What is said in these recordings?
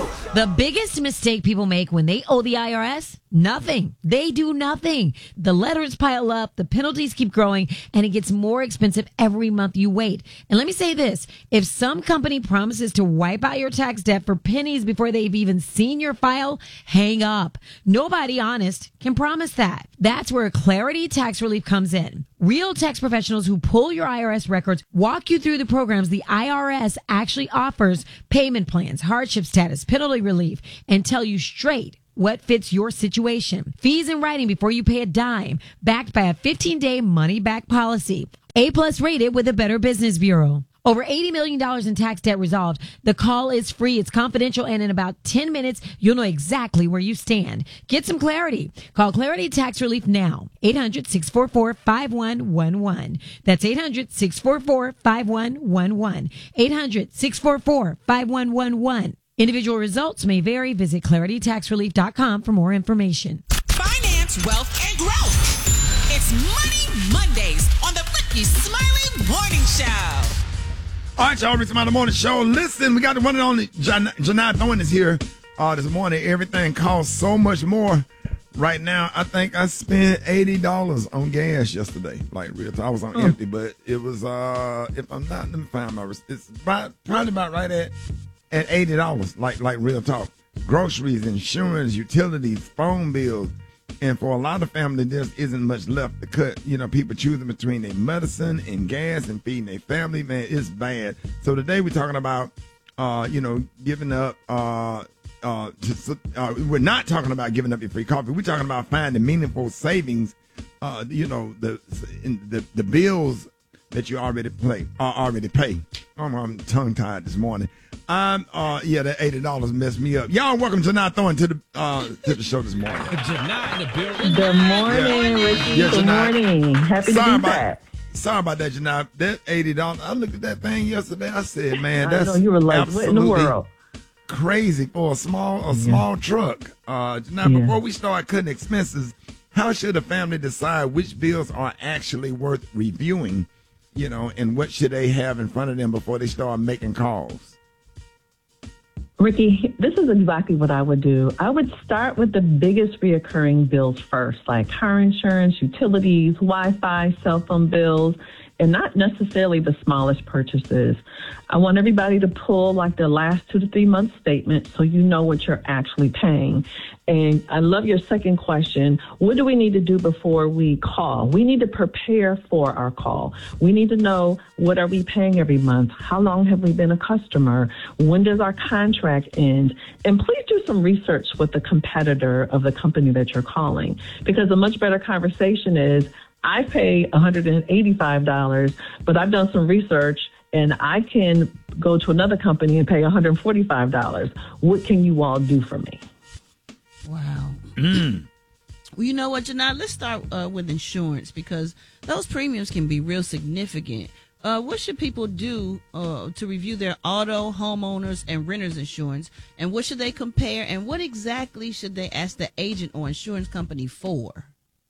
The biggest mistake people make when they owe the IRS? Nothing. They do nothing. The letters pile up, the penalties keep growing, and it gets more expensive every month you wait. And let me say this. If some company promises to wipe out your tax debt for pennies before they've even seen your file, hang up. Nobody honest can promise that. That's where Clarity Tax Relief comes in. Real tax professionals who pull your IRS records walk you through the programs the IRS actually offers, payment plans, hardship status, penalty relief, and tell you straight what fits your situation. Fees in writing before you pay a dime, backed by a 15-day money-back policy. A-plus rated with the Better Business Bureau. Over $80 million in tax debt resolved. The call is free. It's confidential. And in about 10 minutes, you'll know exactly where you stand. Get some clarity. Call Clarity Tax Relief now. 800-644-5111. That's 800-644-5111. 800-644-5111. Individual results may vary. Visit claritytaxrelief.com for more information. Finance, wealth, and growth. It's Money Mondays on the Ricky Smiley Morning Show. All right, y'all, Ricky Smiley Morning Show. Listen, we got the one and only Janai Thorne is here this morning. Everything costs so much more right now. I think I spent $80 on gas yesterday. Like, real time. I was on empty, but it was, if I'm not, let me find my, it's probably about right at $80, like real talk. Groceries, insurance, utilities, phone bills. And for a lot of families, there isn't much left to cut. You know, people choosing between their medicine and gas and feeding their family. Man, it's bad. So today we're talking about, giving up. We're not talking about giving up your free coffee. We're talking about finding meaningful savings. The bills that you already pay. I'm tongue tied this morning. That $80 messed me up. Y'all welcome Janai Thorne to the show this morning. Janai in the building. Good morning, Ricky. Yeah, Good morning. Happy to be back. Sorry about that, Janai. That $80. I looked at that thing yesterday. I said, man, that's you were like, what in the world? Crazy for a small truck. Janai, before we start cutting expenses, how should a family decide which bills are actually worth reviewing? You know, and what should they have in front of them before they start making calls? Ricky, this is exactly what I would do. I would start with the biggest reoccurring bills first, like car insurance, utilities, Wi-Fi, cell phone bills, and not necessarily the smallest purchases. I want everybody to pull like the last 2 to 3 month statement so you know what you're actually paying. And I love your second question. What do we need to do before we call? We need to prepare for our call. We need to know, what are we paying every month? How long have we been a customer? When does our contract end? And please do some research with the competitor of the company that you're calling, because a much better conversation is, I pay $185, but I've done some research and I can go to another company and pay $145. What can you all do for me? Wow. Well, you know what, Janai? Let's start with insurance, because those premiums can be real significant. What should people do to review their auto, homeowners, and renters insurance? And what should they compare? And what exactly should they ask the agent or insurance company for?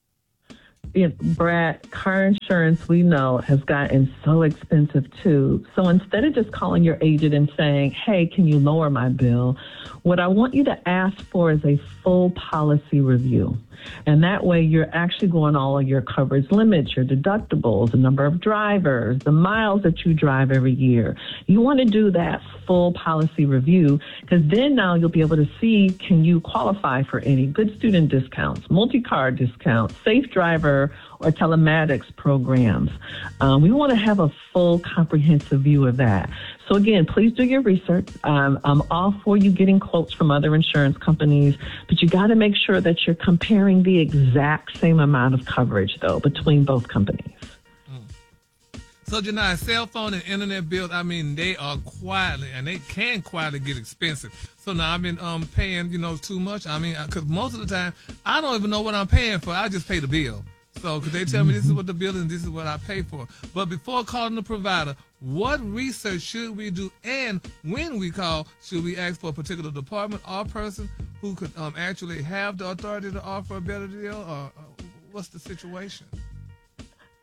Brad, car insurance, we know, has gotten so expensive too. So instead of just calling your agent and saying, hey, can you lower my bill? What I want you to ask for is a full policy review. And that way you're actually going all of your coverage limits, your deductibles, the number of drivers, the miles that you drive every year. You want to do that full policy review, because then now you'll be able to see, can you qualify for any good student discounts, multi-car discounts, safe driver, or telematics programs. We want to have a full comprehensive view of that. So again, please do your research. I'm all for you getting quotes from other insurance companies, but you got to make sure that you're comparing the exact same amount of coverage, though, between both companies. So, Janai, cell phone and internet bills, I mean, they are quietly, and they can quietly get expensive. So now I've been paying, too much. I mean, because most of the time, I don't even know what I'm paying for. I just pay the bill. So, because they tell me this is what the bill is and this is what I pay for. But before calling the provider, what research should we do? And when we call, should we ask for a particular department or person who could actually have the authority to offer a better deal? Or what's the situation?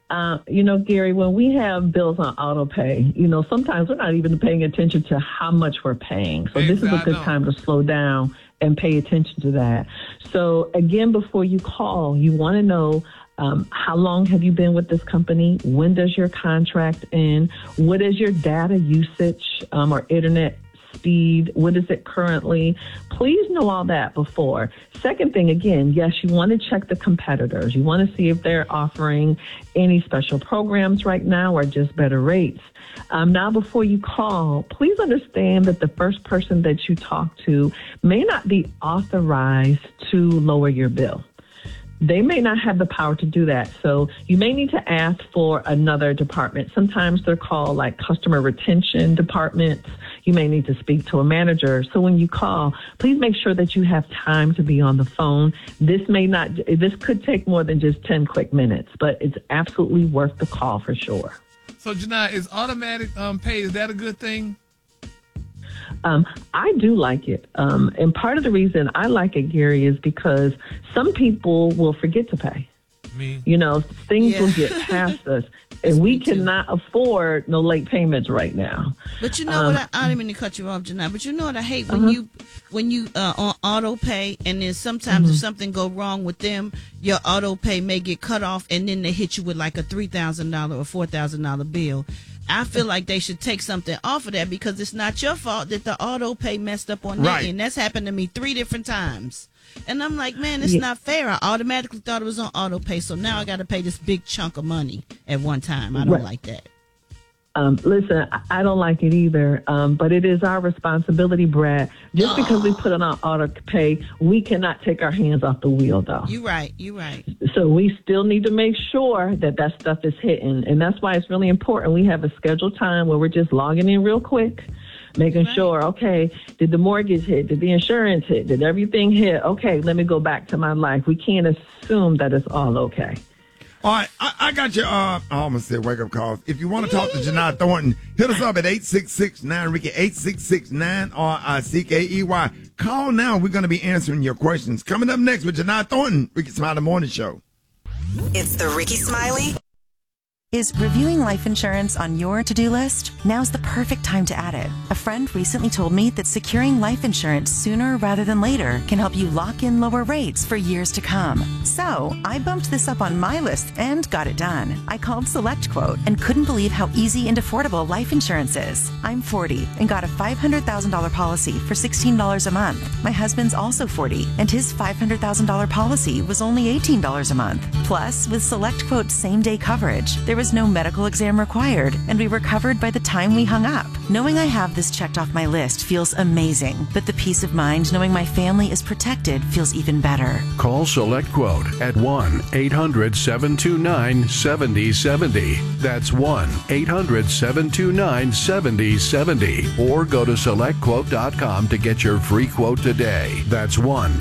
Gary, when we have bills on auto pay, sometimes we're not even paying attention to how much we're paying. So this is a good time to slow down and pay attention to that. So again, before you call, you want to know how long have you been with this company? When does your contract end? What is your data usage or internet speed? What is it currently? Please know all that before. Second thing, again, yes, you want to check the competitors. You want to see if they're offering any special programs right now or just better rates. Now, before you call, please understand that the first person that you talk to may not be authorized to lower your bill. They may not have the power to do that. So you may need to ask for another department. Sometimes they're called like customer retention departments. You may need to speak to a manager. So when you call, please make sure that you have time to be on the phone. This could take more than just 10 quick minutes, but it's absolutely worth the call for sure. So Janai, is automatic pay, is that a good thing? I do like it. And part of the reason I like it, Gary, is because some people will forget to pay. Me. Things will get past us. And we cannot afford no late payments right now. But you know what? I didn't mean to cut you off, Janai. But you know what I hate when you on auto pay, and then sometimes if something go wrong with them, your auto pay may get cut off, and then they hit you with like a $3,000 or $4,000 bill. I feel like they should take something off of that because it's not your fault that the auto pay messed up on that end. That's happened to me 3 different times. And I'm like, man, it's not fair. I automatically thought it was on auto pay, so now I got to pay this big chunk of money at one time. I don't like that. Listen, I don't like it either, but it is our responsibility, Brad. Just because we put it on auto pay, we cannot take our hands off the wheel, though. You're right. So we still need to make sure that stuff is hitting, and that's why it's really important. We have a scheduled time where we're just logging in real quick, making sure, okay, did the mortgage hit? Did the insurance hit? Did everything hit? Okay, let me go back to my life. We can't assume that it's all okay. All right, I got your, I almost said wake-up calls. If you want to talk to Janai Thornton, hit us up at 866-9-RICKY, 866-9-RICKEY. Call now. We're going to be answering your questions. Coming up next with Janai Thornton, Ricky Smiley Morning Show. It's the Ricky Smiley. Is reviewing life insurance on your to-do list? Now's the perfect time to add it. A friend recently told me that securing life insurance sooner rather than later can help you lock in lower rates for years to come. So I bumped this up on my list and got it done. I called SelectQuote and couldn't believe how easy and affordable life insurance is. I'm 40 and got a $500,000 policy for $16 a month. My husband's also 40 and his $500,000 policy was only $18 a month. Plus, with SelectQuote's same-day coverage, there was no medical exam required, and we were covered by the time we hung up. Knowing I have this checked off my list feels amazing, but the peace of mind knowing my family is protected feels even better. Call SelectQuote at 1-800-729-7070. That's 1-800-729-7070. Or go to SelectQuote.com to get your free quote today. That's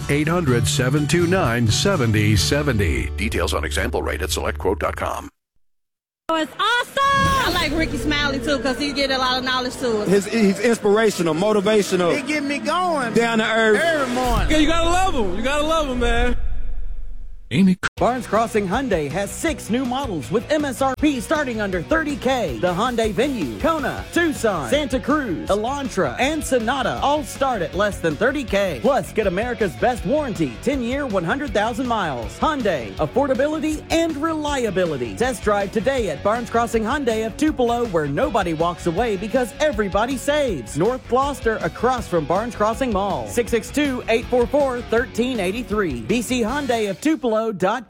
1-800-729-7070. Details on example rate at SelectQuote.com. Oh, it's awesome! I like Ricky Smiley, too, because he get a lot of knowledge to us. He's inspirational, motivational. He get me going. Down to earth. Every morning. Yeah, you gotta love him. You gotta love him, man. Amy. Barnes Crossing Hyundai has 6 new models with MSRP starting under $30K. The Hyundai Venue, Kona, Tucson, Santa Cruz, Elantra, and Sonata all start at less than $30K. Plus, get America's best warranty, 10-year, 100,000 miles. Hyundai, affordability and reliability. Test drive today at Barnes Crossing Hyundai of Tupelo, where nobody walks away because everybody saves. North Gloucester, across from Barnes Crossing Mall. 662-844-1383. BC Hyundai of Tupelo.com.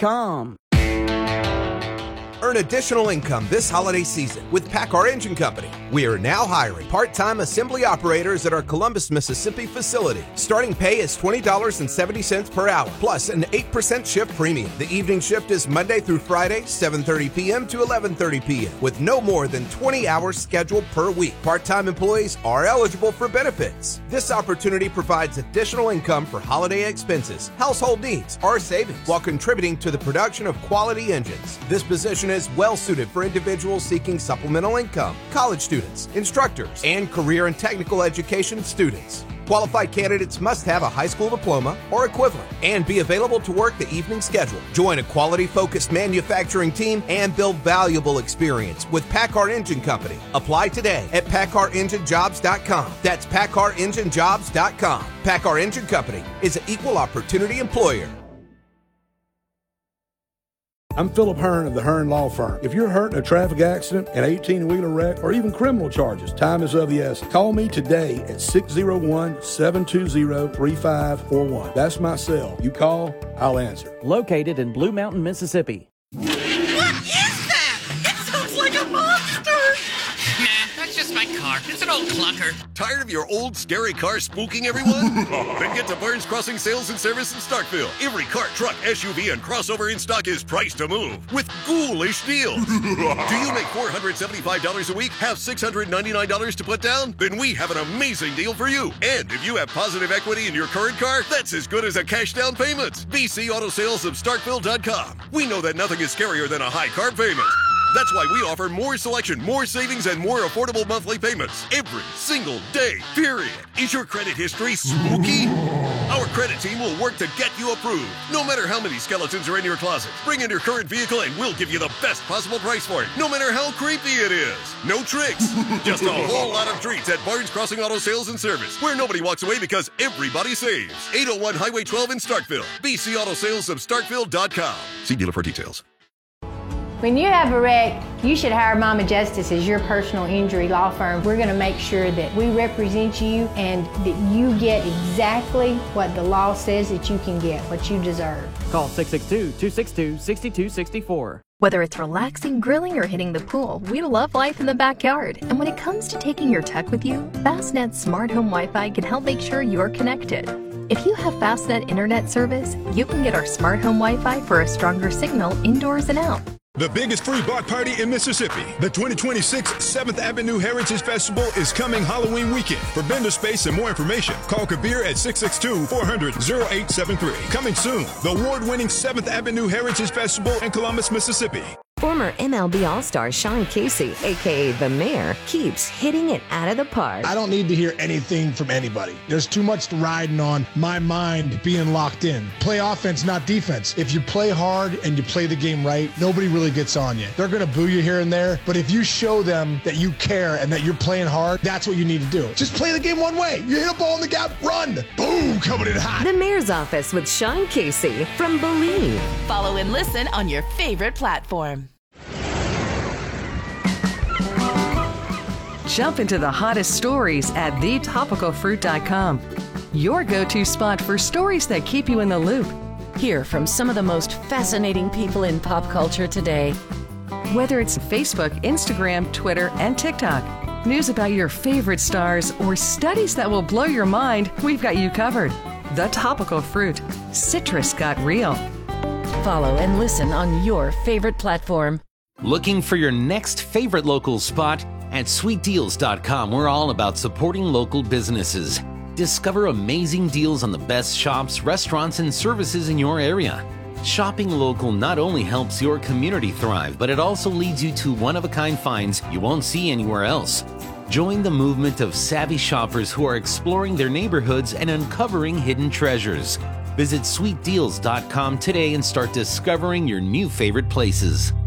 Earn additional income this holiday season with PACCAR Engine Company. We are now hiring part-time assembly operators at our Columbus, Mississippi facility. Starting pay is $20.70 per hour, plus an 8% shift premium. The evening shift is Monday through Friday, 7:30 p.m. to 11:30 p.m., with no more than 20 hours scheduled per week. Part-time employees are eligible for benefits. This opportunity provides additional income for holiday expenses, household needs, or savings, while contributing to the production of quality engines. This position is well suited for individuals seeking supplemental income, college students, instructors, and career and technical education students. Qualified candidates must have a high school diploma or equivalent and be available to work the evening schedule. Join a quality-focused manufacturing team and build valuable experience with PACCAR Engine Company. Apply today at PACCAREngineJobs.com. That's PACCAREngineJobs.com. PACCAR Engine Company is an equal opportunity employer. I'm Philip Hearn of the Hearn Law Firm. If you're hurt in a traffic accident, an 18-wheeler wreck, or even criminal charges, time is of the essence. Call me today at 601-720-3541. That's my cell. You call, I'll answer. Located in Blue Mountain, Mississippi. What is that? It sounds like a monster! Nah, that's just my car. It's an old clunker. Tired of your old, scary car spooking everyone? Then get to Burns Crossing Sales and Service in Starkville. Every cart, truck, SUV, and crossover in stock is priced to move with ghoulish deals. Do you make $475 a week, have $699 to put down? Then we have an amazing deal for you. And if you have positive equity in your current car, that's as good as a cash down payment. BC Auto Sales of Starkville.com. We know that nothing is scarier than a high car payment. That's why we offer more selection, more savings, and more affordable monthly payments every single day, period. Is your credit history spooky? Our credit team will work to get you approved, no matter how many skeletons are in your closet. Bring in your current vehicle and we'll give you the best possible price for it, no matter how creepy it is. No tricks, just a whole lot of treats at Barnes Crossing Auto Sales and Service, where nobody walks away because everybody saves. 801 Highway 12 in Starkville. BC Auto Sales of Starkville.com. See dealer for details. When you have a wreck, you should hire Mama Justice as your personal injury law firm. We're going to make sure that we represent you and that you get exactly what the law says that you can get, what you deserve. Call 662-262-6264. Whether it's relaxing, grilling, or hitting the pool, we love life in the backyard. And when it comes to taking your tech with you, Fastnet Smart Home Wi-Fi can help make sure you're connected. If you have Fastnet internet service, you can get our Smart Home Wi-Fi for a stronger signal indoors and out. The biggest free block party in Mississippi. The 2026 7th Avenue Heritage Festival is coming Halloween weekend. For vendor space and more information, call Kabir at 662-400-0873. Coming soon, the award-winning 7th Avenue Heritage Festival in Columbus, Mississippi. Former MLB All-Star Sean Casey, a.k.a. The Mayor, keeps hitting it out of the park. I don't need to hear anything from anybody. There's too much riding on my mind being locked in. Play offense, not defense. If you play hard and you play the game right, nobody really gets on you. They're going to boo you here and there, but if you show them that you care and that you're playing hard, that's what you need to do. Just play the game one way. You hit a ball in the gap, run. Boom, coming in hot. The Mayor's Office with Sean Casey from Believe. Follow and listen on your favorite platform. Jump into the hottest stories at thetopicalfruit.com. Your go-to spot for stories that keep you in the loop. Hear from some of the most fascinating people in pop culture today. Whether it's Facebook, Instagram, Twitter, and TikTok, news about your favorite stars, or studies that will blow your mind, we've got you covered. The Topical Fruit. Citrus got real. Follow and listen on your favorite platform. Looking for your next favorite local spot? At sweetdeals.com, we're all about supporting local businesses. Discover amazing deals on the best shops, restaurants, and services in your area. Shopping local not only helps your community thrive, but it also leads you to one-of-a-kind finds you won't see anywhere else. Join the movement of savvy shoppers who are exploring their neighborhoods and uncovering hidden treasures. Visit sweetdeals.com today and start discovering your new favorite places.